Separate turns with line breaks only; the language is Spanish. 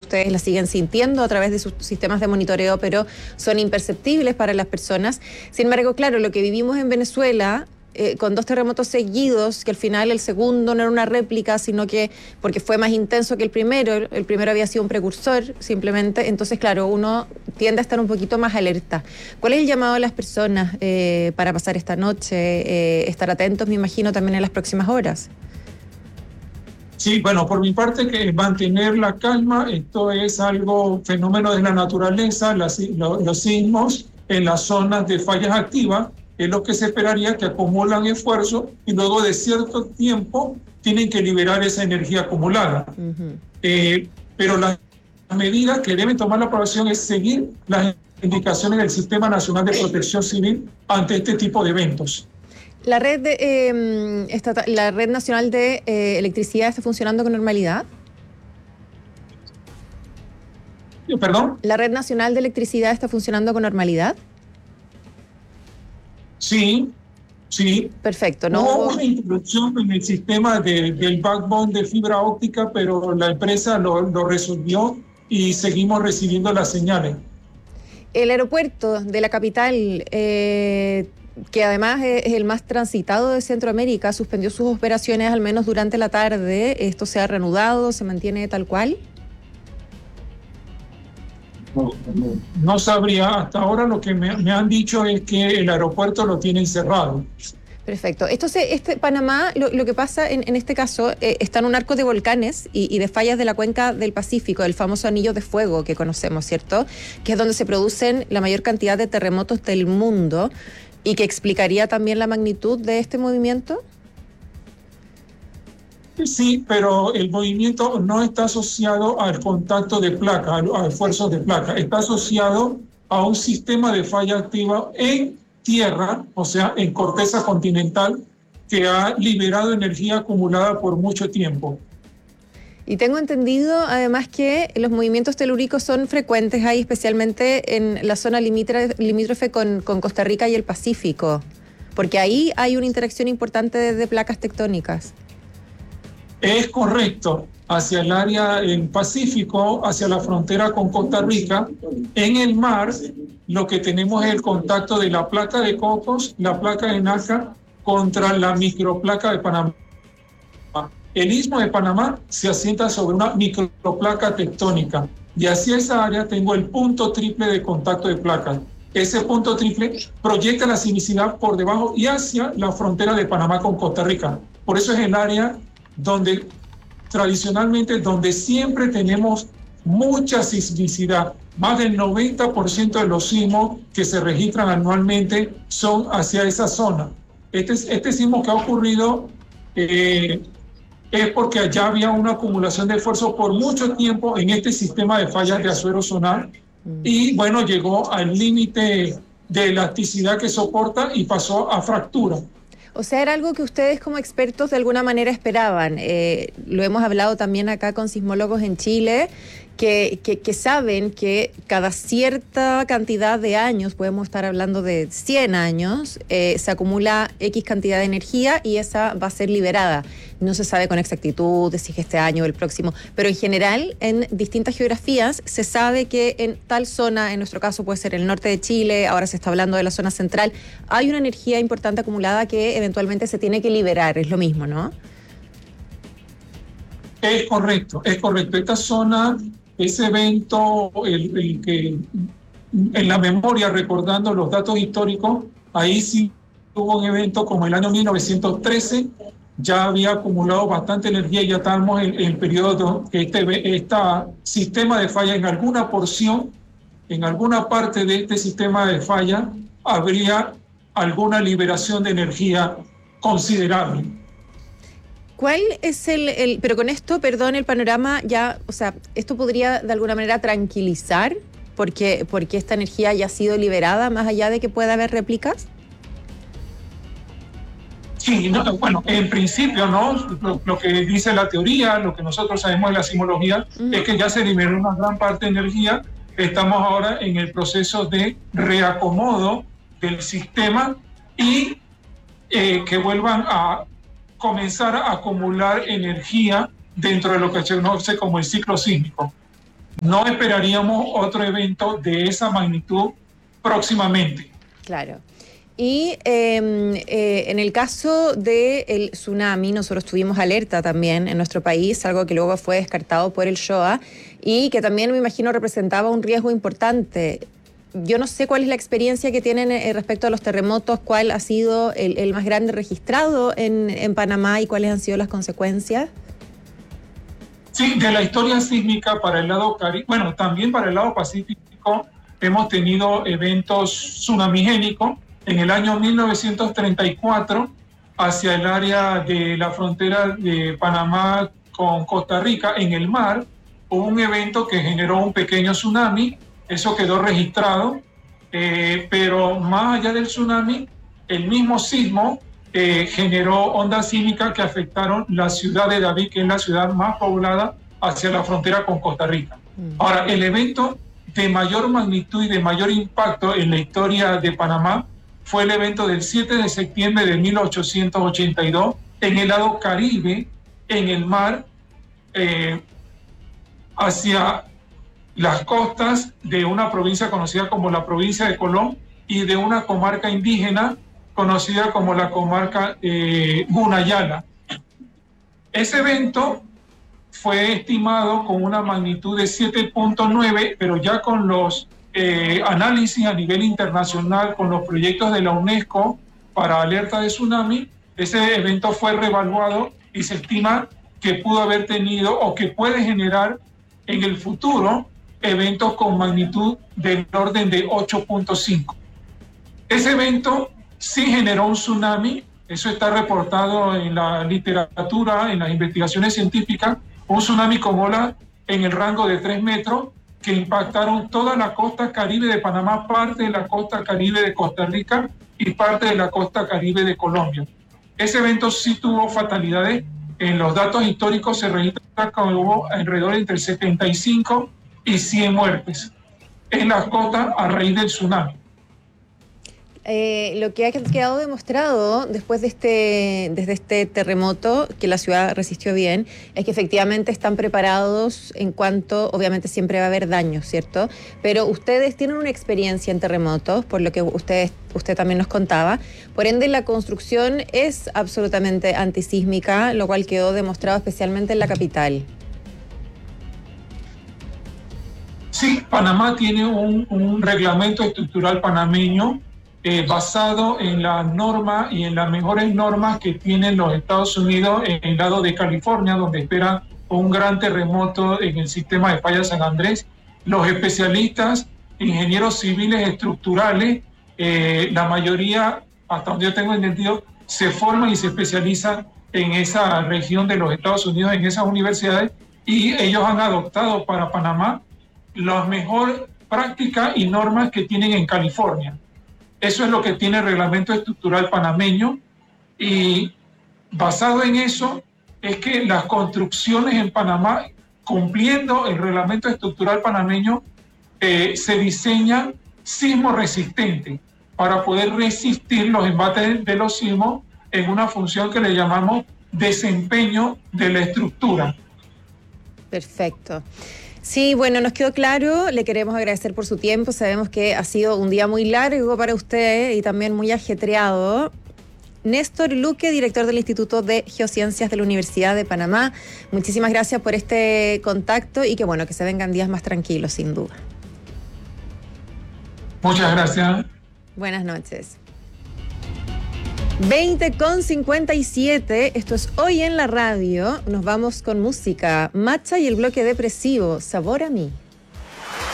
ustedes las siguen sintiendo a través de sus sistemas de monitoreo, pero son imperceptibles para las personas. Sin embargo, claro, lo que vivimos en Venezuela, con 2 terremotos seguidos, que al final el segundo no era una réplica, sino que porque fue más intenso que el primero había sido un precursor simplemente, entonces claro, uno tiende a estar un poquito más alerta. ¿Cuál es el llamado a las personas para pasar esta noche, estar atentos, me imagino, también en las próximas horas?
Sí, bueno, por mi parte, que mantener la calma, esto es algo, fenómeno de la naturaleza, los sismos en las zonas de fallas activas, es lo que se esperaría, que acumulan esfuerzo y luego de cierto tiempo tienen que liberar esa energía acumulada. Pero las medidas que deben tomar la población es seguir las indicaciones del Sistema Nacional de Protección Civil ante este tipo de eventos.
¿La red la red nacional de electricidad está funcionando con normalidad?
¿Perdón?
¿La red nacional de electricidad está funcionando con normalidad?
Sí.
Perfecto. ¿No
hubo una interrupción en el sistema del backbone de fibra óptica, pero la empresa lo resolvió y seguimos recibiendo las señales.
El aeropuerto de la capital, que además es el más transitado de Centroamérica, suspendió sus operaciones al menos durante la tarde. ¿Esto se ha reanudado? ¿Se mantiene tal cual?
No sabría. Hasta ahora lo que me han dicho es que el aeropuerto lo tienen cerrado.
Perfecto. Panamá, lo que pasa en este caso, está en un arco de volcanes y de fallas de la cuenca del Pacífico, el famoso anillo de fuego que conocemos, ¿cierto? Que es donde se producen la mayor cantidad de terremotos del mundo y que explicaría también la magnitud de este movimiento.
Sí, pero el movimiento no está asociado al contacto de placa, a esfuerzos de placa. Está asociado a un sistema de falla activa en tierra, o sea, en corteza continental, que ha liberado energía acumulada por mucho tiempo.
Y tengo entendido, además, que los movimientos telúricos son frecuentes ahí, especialmente en la zona limítrofe con Costa Rica y el Pacífico, porque ahí hay una interacción importante de placas tectónicas.
Es correcto, hacia el área en Pacífico, hacia la frontera con Costa Rica. En el mar, lo que tenemos es el contacto de la placa de Cocos, la placa de Nazca, contra la microplaca de Panamá. El istmo de Panamá se asienta sobre una microplaca tectónica y hacia esa área tengo el punto triple de contacto de placas. Ese punto triple proyecta la sismicidad por debajo y hacia la frontera de Panamá con Costa Rica. Por eso es el área donde tradicionalmente, donde siempre tenemos mucha sismicidad. Más del 90% de los sismos que se registran anualmente son hacia esa zona. Este sismo que ha ocurrido es porque allá había una acumulación de esfuerzo por mucho tiempo en este sistema de fallas de azuero sonar y bueno, llegó al límite de elasticidad que soporta y pasó a fractura.
O sea, era algo que ustedes como expertos de alguna manera esperaban. Lo hemos hablado también acá con sismólogos en Chile, que saben que cada cierta cantidad de años, podemos estar hablando de 100 años, se acumula X cantidad de energía y esa va a ser liberada. No se sabe con exactitud si es este año o el próximo, pero en general en distintas geografías se sabe que en tal zona, en nuestro caso puede ser el norte de Chile, ahora se está hablando de la zona central, hay una energía importante acumulada que eventualmente se tiene que liberar, es lo mismo, ¿no?
Es correcto. Esta zona, ese evento, el que en la memoria, recordando los datos históricos, ahí sí hubo un evento como el año 1913, ya había acumulado bastante energía y ya estábamos en el periodo que este sistema de falla en alguna porción, en alguna parte de este sistema de falla, habría alguna liberación de energía considerable.
¿Cuál es pero con esto, perdón, el panorama ya, o sea, esto podría de alguna manera tranquilizar porque esta energía ya ha sido liberada más allá de que pueda haber réplicas?
Sí, no, bueno, en principio, ¿no? Lo que dice la teoría, lo que nosotros sabemos de la sismología, es que ya se liberó una gran parte de energía. Estamos ahora en el proceso de reacomodo del sistema y que vuelvan a comenzar a acumular energía dentro de lo que se conoce como el ciclo sísmico. no esperaríamos otro evento de esa magnitud próximamente.
Claro. Y en el caso del tsunami, nosotros tuvimos alerta también en nuestro país, algo que luego fue descartado por el SHOA y que también me imagino representaba un riesgo importante. Yo no sé cuál es la experiencia que tienen respecto a los terremotos, cuál ha sido el más grande registrado en Panamá y cuáles han sido las consecuencias.
Sí, de la historia sísmica para el lado Caribe, bueno, también para el lado Pacífico hemos tenido eventos tsunamigénicos. En el año 1934, hacia el área de la frontera de Panamá con Costa Rica, en el mar, hubo un evento que generó un pequeño tsunami. Eso quedó registrado, pero más allá del tsunami, el mismo sismo generó ondas sísmicas que afectaron la ciudad de David, que es la ciudad más poblada hacia la frontera con Costa Rica. Ahora, el evento de mayor magnitud y de mayor impacto en la historia de Panamá fue el evento del 7 de septiembre de 1882 en el lado Caribe, en el mar, hacia las costas de una provincia conocida como la provincia de Colón y de una comarca indígena conocida como la comarca Gunayala. Ese evento fue estimado con una magnitud de 7.9, pero ya con los análisis a nivel internacional, con los proyectos de la UNESCO para alerta de tsunami, ese evento fue reevaluado y se estima que pudo haber tenido o que puede generar en el futuro eventos con magnitud del orden de 8.5. Ese evento sí generó un tsunami, eso está reportado en la literatura, en las investigaciones científicas, un tsunami con olas en el rango de 3 metros que impactaron toda la costa caribe de Panamá, parte de la costa caribe de Costa Rica y parte de la costa caribe de Colombia. Ese evento sí tuvo fatalidades. En los datos históricos se registra que hubo alrededor entre 75 y 100 muertes en las costas a raíz del tsunami.
Lo que ha quedado demostrado después desde este terremoto, que la ciudad resistió bien, es que efectivamente están preparados en cuanto, obviamente siempre va a haber daños, ¿cierto? Pero ustedes tienen una experiencia en terremotos, por lo que usted también nos contaba. Por ende, la construcción es absolutamente antisísmica, lo cual quedó demostrado especialmente en la capital.
Sí, Panamá tiene un reglamento estructural panameño basado en la norma y en las mejores normas que tienen los Estados Unidos en el lado de California, donde espera un gran terremoto en el sistema de falla San Andrés. Los especialistas, ingenieros civiles estructurales, la mayoría, hasta donde yo tengo entendido, se forman y se especializan en esa región de los Estados Unidos, en esas universidades, y ellos han adoptado para Panamá las mejores prácticas y normas que tienen en California. Eso es lo que tiene el reglamento estructural panameño, y basado en eso es que las construcciones en Panamá, cumpliendo el reglamento estructural panameño, se diseñan sismo resistente para poder resistir los embates de los sismos en una función que le llamamos desempeño de la estructura.
Perfecto. Sí, bueno, nos quedó claro, le queremos agradecer por su tiempo, sabemos que ha sido un día muy largo para usted y también muy ajetreado. Néstor Luque, director del Instituto de Geociencias de la Universidad de Panamá, muchísimas gracias por este contacto y que bueno, que se vengan días más tranquilos, sin duda.
Muchas gracias.
Buenas noches. 20:57, esto es Hoy en la Radio. Nos vamos con música. Matcha y el bloque depresivo, Sabor a mí.